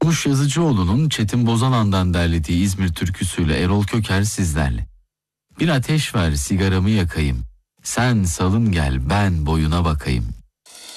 Kuş Yazıcıoğlu'nun Çetin Bozalan'dan derlediği İzmir türküsüyle Erol Köker sizlerle. Bir ateş ver sigaramı yakayım, sen salın gel ben boyuna bakayım.